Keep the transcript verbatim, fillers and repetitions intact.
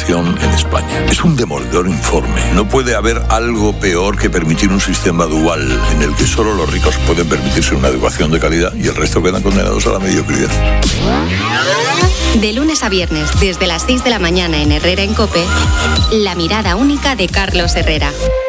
educación en España. Es un demoledor informe. No puede haber algo peor que permitir un sistema dual en el que solo los ricos pueden permitirse una educación de calidad y el resto quedan condenados a la mediocridad. De lunes a viernes, desde las seis de la mañana en Herrera en COPE, la mirada única de Carlos Herrera.